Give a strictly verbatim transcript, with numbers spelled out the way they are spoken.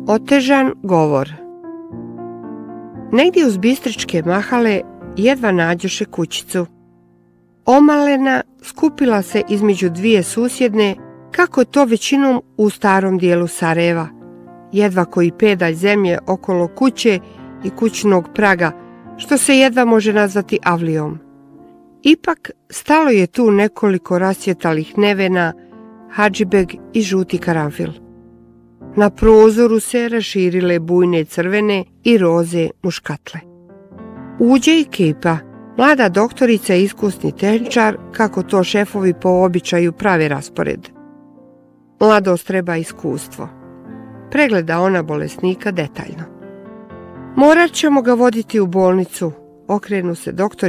Otežan govor. Negdje uz Bistričke mahale jedva nađoše kućicu. Omalena skupila se između dvije susjedne, kako to većinom u starom dijelu Sarajeva, jedva koji pedalj zemlje okolo kuće i kućnog praga, što se jedva može nazvati avlijom. Ipak stalo je tu nekoliko rasvjetalih nevena, hadžibeg i žuti karanfil. Na prozoru se raširile bujne crvene i roze muškatle. Uđe i Kepa, mlada doktorica i iskusni tehničar, kako to šefovi po običaju prave raspored. Mladost treba iskustvo. Pregleda ona bolesnika detaljno. Morat ćemo ga voditi u bolnicu, okrenu se doktori